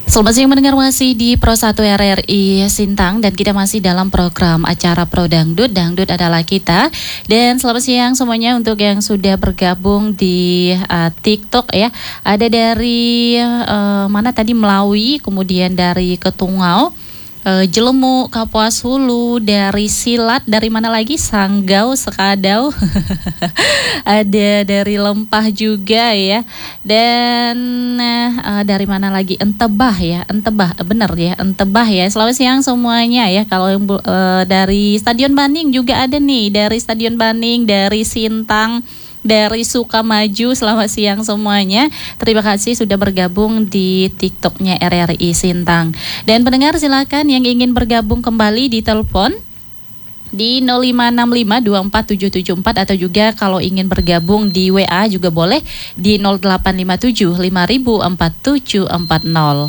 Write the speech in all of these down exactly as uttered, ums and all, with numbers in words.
Selamat siang mendengar masih di Pro satu R R I Sintang dan kita masih dalam program acara Pro Dangdut. Dangdut adalah kita. Dan selamat siang semuanya untuk yang sudah bergabung di uh, TikTok ya. Ada dari uh, mana tadi Melawi, kemudian dari Ketungau, Uh, Jelemu, Kapuas Hulu, dari Silat, dari mana lagi? Sanggau, Sekadau. Ada dari Lempah juga ya. Dan uh, dari mana lagi? Entebah ya, Entebah, benar ya, Entebah ya. Selamat siang semuanya ya. Kalau uh, dari Stadion Baning juga ada nih, dari Stadion Baning, dari Sintang, dari Sukamaju. Selamat siang semuanya. Terima kasih sudah bergabung di TikToknya R R I Sintang. Dan pendengar silakan yang ingin bergabung kembali di telepon di nol lima enam lima dua empat tujuh tujuh empat atau juga kalau ingin bergabung di W A juga boleh di nol delapan lima tujuh lima nol nol empat tujuh empat nol.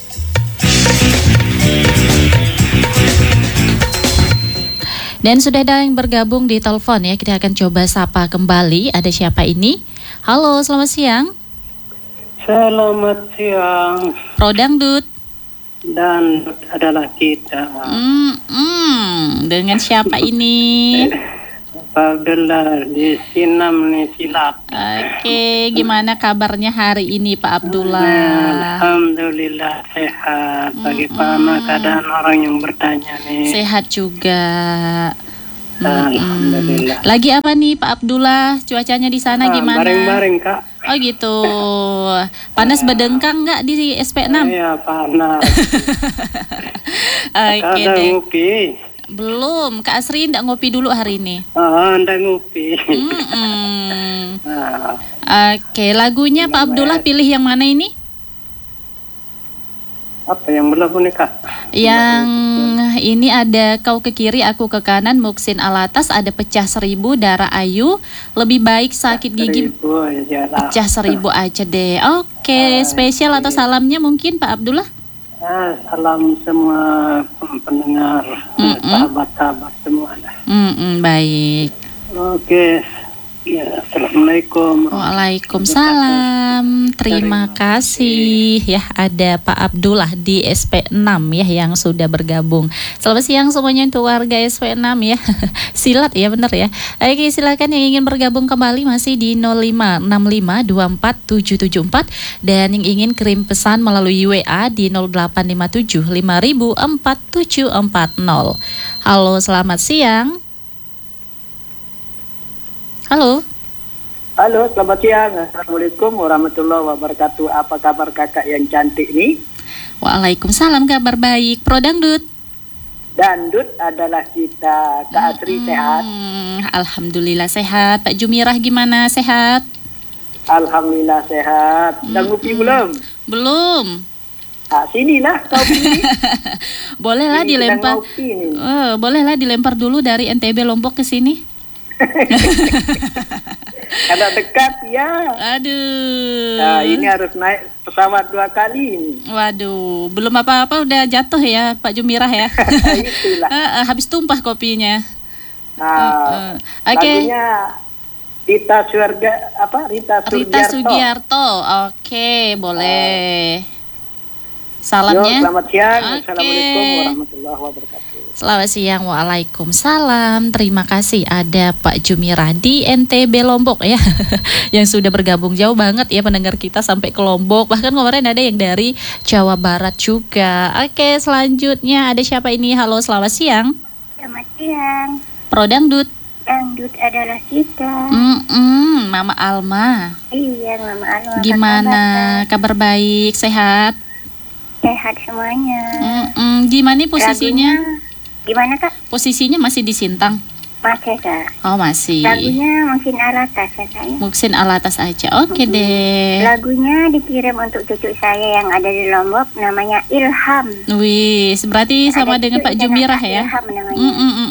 Dan sudah ada yang bergabung di telepon ya, kita akan coba sapa kembali. Ada siapa ini? Halo, selamat siang. Selamat siang. Pro Dangdut. Dan adalah kita. Hmm, hmm. Dengan siapa ini? Pak Abdullah di Sinam nih Silat. Oke, gimana kabarnya hari ini Pak Abdullah? Alhamdulillah sehat. Bagaimana hmm. keadaan orang yang bertanya nih? Sehat juga. Alhamdulillah. Hmm. Lagi apa nih Pak Abdullah? Cuacanya di sana ah, gimana? Bareng-bareng Kak. Oh gitu. Panas bedengkang nggak di S P enam? Iya panas. Oke Ada deh. ngopi. Belum, Kak Asri ndak ngopi dulu hari ini. Ah, anda ngopi. ah. Oke, lagunya Pak Abdullah pilih yang mana ini? Apa yang berlaku nih Kak? Yang ini ada Kau ke Kiri, Aku ke Kanan, Muksin Alatas, ada Pecah Seribu, Dara Ayu, Lebih Baik Sakit Gigi, seribu, ya, Pecah Seribu aja deh. Oke, ah, spesial atau salamnya mungkin Pak Abdullah? Ah, salam semua pendengar, Mm-mm. sahabat-sahabat semua. Mm-mm, baik. Oke, ya, assalamualaikum. Waalaikumsalam. Terima kasih ya, ada Pak Abdullah di S P enam ya yang sudah bergabung. Selamat siang semuanya untuk warga S P enam ya. Silat ya, benar ya. Oke, silakan yang ingin bergabung kembali masih di nol lima enam lima dua empat tujuh tujuh empat dan yang ingin kirim pesan melalui W A di nol delapan lima tujuh lima nol nol empat tujuh empat nol. Halo, selamat siang. Halo. Halo, selamat siang. Assalamualaikum warahmatullahi wabarakatuh. Apa kabar kakak yang cantik nih? Waalaikumsalam, kabar baik. Pro Dangdut. Dangdut adalah kita. Kak Asri hmm, sehat? Alhamdulillah sehat. Pak Jumirah gimana, sehat? Alhamdulillah sehat. Udah ngopi belum? Belum. Ah, sinilah kau pilih. Bolehlah dilempar. Oh, bolehlah dilempar dulu dari N T B Lombok ke sini. Karena dekat ya. Aduh. Nah, ini harus naik pesawat dua kali ini. Waduh, belum apa-apa udah jatuh ya Pak Jumirah ya. Itulah. Habis tumpah kopinya. Nah, uh, uh. Oke. Okay. Lagunya Rita Suarga apa? Rita Sugiarto. Rita Sugiarto. Oke, okay, boleh. Salamnya. Yo, selamat siang. Okay. Assalamualaikum warahmatullahi wabarakatuh. Selamat siang, waalaikumsalam. Terima kasih ada Pak Jumirah di N T B Lombok ya, yang sudah bergabung jauh banget ya pendengar kita sampai ke Lombok. Bahkan kemarin ada yang dari Jawa Barat juga. Oke, selanjutnya ada siapa ini? Halo, selamat siang. Selamat siang. Pro Dangdut. Dangdut adalah kita. Mm-mm, Mama Alma. Iya, Mama Alma. Gimana? Kabar, kabar baik, sehat? Sehat semuanya. Mm-mm, gimana posisinya? Lagunya, gimana Kak? Posisinya masih di Sintang? Masih Kak. Oh masih. Lagunya Muksin Alatas ya saya. Muksin Alatas aja, oke okay, mm-hmm. deh. Lagunya dikirim untuk cucu saya yang ada di Lombok, namanya Ilham. Wih, berarti sama ada dengan Pak Jumirah ya? Ilham namanya. Mm-mm, mm-mm, mm-mm.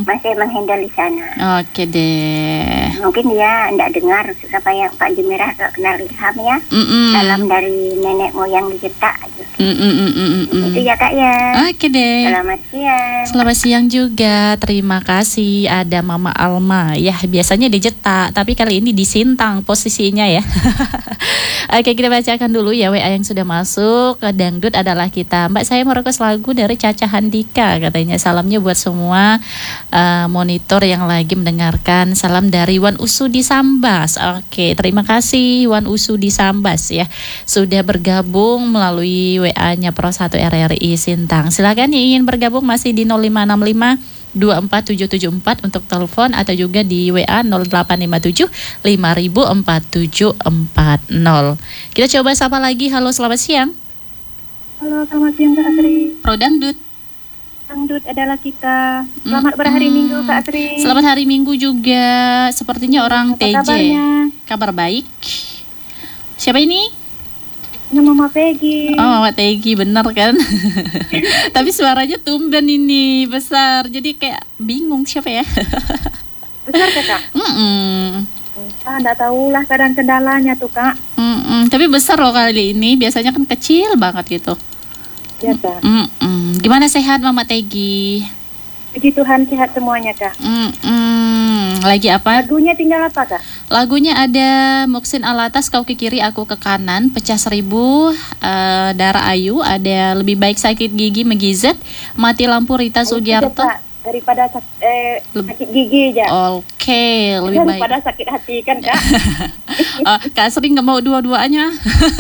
masih menghandle di sana. Oke deh. Mungkin dia tidak dengar apa yang Pak Jumirah kenal Ilham ya. Mm-mm. Salam dari nenek moyang di Jeta. Mm-mm-mm-mm-mm. Itu ya Kak ya. Oke deh. Selamat siang. Selamat siang juga. Terima kasih. Ada Mama Alma. Ya, biasanya di Jeta, tapi kali ini di Sintang posisinya ya. Oke, kita bacakan dulu ya W A yang sudah masuk. Dangdut adalah kita. Mbak, saya mau request lagu dari Caca Handika katanya. Salamnya buat semua uh, monitor yang lagi mendengarkan. Salam dari Wan Usu di Sambas. Oke, terima kasih Wan Usu di Sambas ya. Sudah bergabung melalui W A-nya Pro satu R R I Sintang. Silakan yang ingin bergabung masih di nol lima enam lima dua empat tujuh tujuh empat untuk telepon atau juga di W A nol delapan lima tujuh lima nol nol empat tujuh empat nol. Kita coba sapa lagi. Halo, selamat siang. Halo, selamat siang Kak Asri. Pro Dangdut. Dangdut adalah kita. Selamat berhari Hmm. Minggu Kak Asri. Selamat hari Minggu juga. Sepertinya orang Apa T J. kabarnya? Kabar baik. Siapa ini? Nama Mama Peggy. Oh, Mama Tegi, bener kan? Tapi suaranya tumben ini, besar. Jadi kayak bingung siapa ya? Besar Kak? Mm-mm. Ah, enggak tahu lah kadang kendalanya tuh Kak. Mm-mm. Tapi besar loh kali ini. Biasanya kan kecil banget gitu. Ya Kak. Mm-mm. Gimana, sehat Mama Tegi? Puji Tuhan sehat semuanya Kak. Mm-mm. Lagi apa? Lagunya tinggal apa Kak? Lagunya ada Muksin Alatas, Kau ke Kiri Aku ke Kanan, Pecah Seribu, uh, Dara Ayu, ada Lebih Baik Sakit Gigi Megizet, Mati Lampu Rita Sugiarto. Kak, daripada sak- eh, sakit gigi aja. Oke, lebih baik. Daripada sakit hati kan Kak. Oh, Kak sering nggak mau dua-duanya.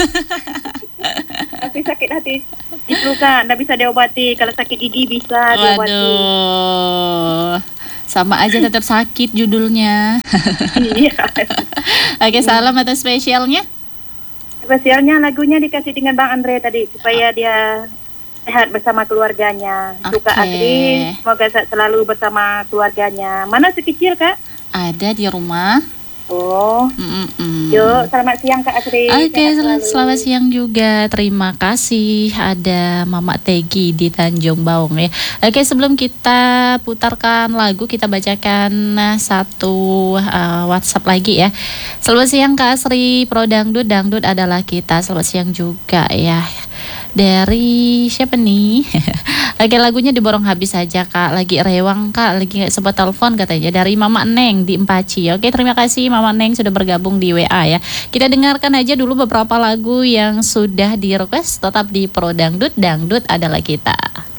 Tapi sakit hati itu Kak, nggak bisa diobati. Kalau sakit gigi bisa diobati. Waduh, sama aja tetap sakit judulnya. Iya. Oke, salam atau spesialnya? Spesialnya lagunya dikasih dengan Bang Andre tadi supaya dia sehat bersama keluarganya. Suka Oke. Adri, semoga sehat selalu bersama keluarganya. Mana si kecil Kak? Ada di rumah. Oh, Mm-mm. yuk selamat siang Kak Asri. Oke, Sehat sel- selalu. selamat siang juga. Terima kasih. Ada Mama Tegi di Tanjung Baung ya. Oke, sebelum kita putarkan lagu, kita bacakan uh, satu uh, WhatsApp lagi ya. Selamat siang Kak Asri, Pro Dangdut, Dangdut adalah kita. Selamat siang juga ya. Dari siapa nih? Oke, lagunya diborong habis saja Kak. Lagi rewang Kak, lagi nggak sempat telepon katanya. Dari Mama Neng di Empaci. Oke, terima kasih Mama Neng sudah bergabung di W A ya. Kita dengarkan aja dulu beberapa lagu yang sudah di request. Tetap di Pro Dangdut, Dangdut adalah kita.